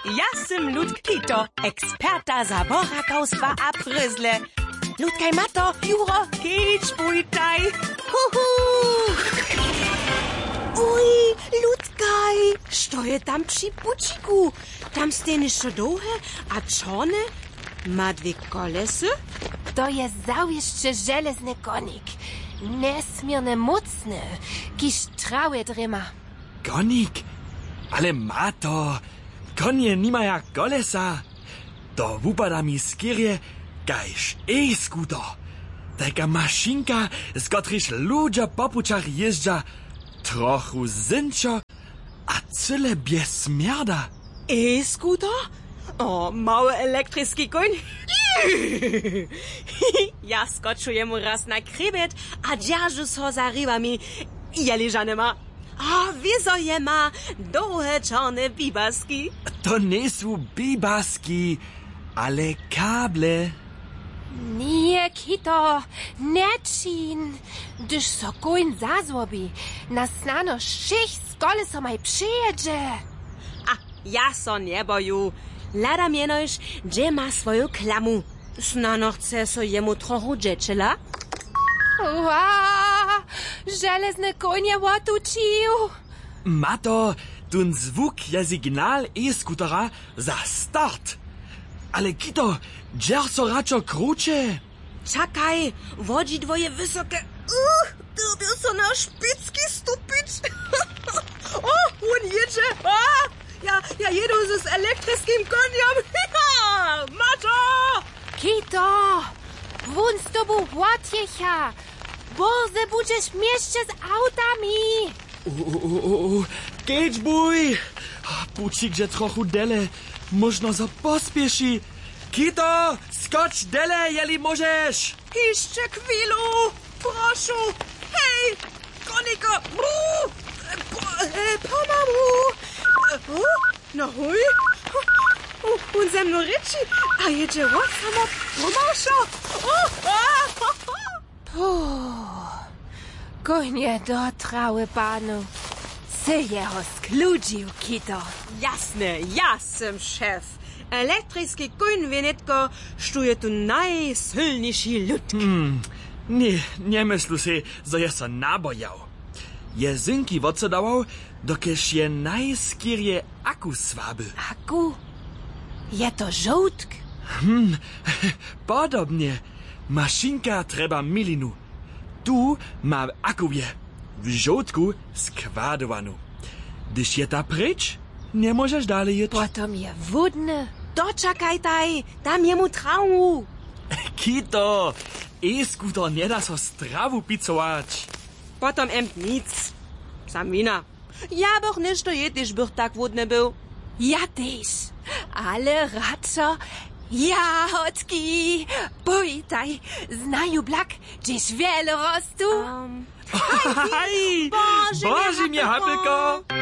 Ja sam Ludk Kito, eksperta za borakowstwa a pryzle. Ludkaj Mato, Juro, Kić, bujtaj. Huhu! Uj, Ludkaj, što je tam przy buciku? Tam stejny szodołe, a czone? Ma dwie kolesy? To jest zawieszcze żelazny konik. Nesmiernie mocny, kiż trawe drema. Konik? Ale Mato, konie nimaja kolesa. To wupada mi skierje, kajż e-skuter. Taka maszynka, z kotryż ludzie po puczach jeżdża. Trochu zynčo, a cyle bez smierda. E-skuter? O, mały elektryczny koń. Ja skočujem mu raz na krebet, a dzierżu so za rybami. Jeliża nema. A wieso je ma dołe czarne bibaski. To nie są bibaski, ale kable. Nie, Kito, nečin. Gdyż so koń zazłobi, na snano 6 kolesomaj przyjedzie. A ja so nie boju. Lada mienoś, gdzie ma swoją klamu. Snano chce so jemu trochu dzieczela. Ua, żelazne konie łatucił. Mato, ten zwuk je signal e-skutera za start. Ale Kito, dżer so raczej krucze. Czekaj, wodzi je wysokie. Ty so na szpicki stupić. O, on jedzie. Ja jedu z elektrycznym koniem. Mato! Kito, won z tobą łatjecha. Boże, będziesz mieście z autami. Kić buj. Bucik je trochu dele. Można za pospieši. Kito, skocz dele, jeli możesz. Jeszcze chwilu, proszę. Hej, koniko. Pomału. No chuj. On ze mną ryczy, a jedzie ład samo pomasza. Konie dotrały panu. Se jeho skludził, Kito. Jasne, ja sam szef. Elektryczny koń wienetko, sztuje tu najsilniejszy ludk. Nie myślu se, że je so nabojał. Je zynki odsedawał, dokeż je najskierje aku swaby. Aku? Je to żołtk? Podobnie. Maszynka trzeba milinu. Tu ma akuje. W żołtku składowanu. Gdyż je ta pryč, nie możesz dalej jeć. Potom je wódny. Doczekaj taj, dam jemu trawu. Kito, e-skuter nie da so strawu picować. Potom nic. Samina. Ja boch ništo jetiš bych tak wódny był. Ja też. Ale radso, jahodki. Bujtaj, znaju blak, gdzieś wiele rostu. Hej, Boże mnie, Hapelko!